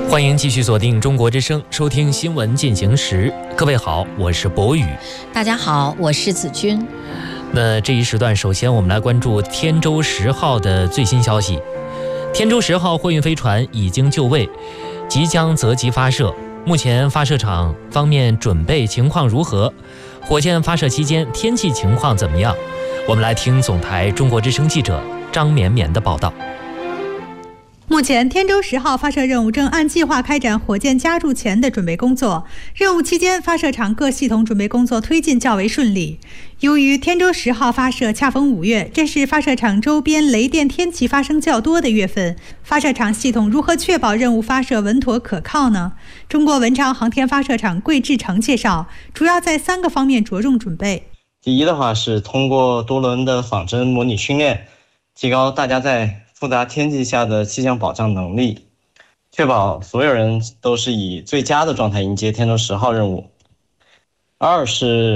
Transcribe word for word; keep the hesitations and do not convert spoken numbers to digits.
欢迎继续锁定中国之声，收听新闻进行时。各位好，我是博宇。 大家好，我是子君。 那这一时段，首先我们来关注天舟十号的最新消息。天舟十号货运飞船已经就位，即将择机发射。目前发射场方面准备情况如何？火箭发射期间天气情况怎么样？我们来听总台中国之声记者张绵绵的报道。 目前，天舟十号发射任务正按计划开展火箭加注前的准备工作。任务期间，发射场各系统准备工作推进较为顺利。由于天舟十号发射恰逢五月，这是发射场周边雷电天气发生较多的月份，发射场系统如何确保任务发射稳妥可靠呢？中国文昌航天发射场桂志成介绍，主要在三个方面着重准备。 第一的话是通过多轮的仿真模拟训练，提高大家在复杂天气下的气象保障能力，确保所有人都是以最佳的状态迎接天舟十号任务。二是